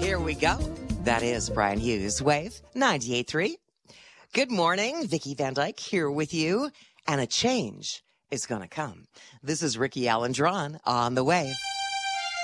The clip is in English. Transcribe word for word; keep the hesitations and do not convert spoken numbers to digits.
Here we go. That is Brian Hughes, Wave ninety-eight point three. Good morning. Vicki Van Dyke here with you. And a change is going to come. This is Ricky Allen Drawn on the Wave.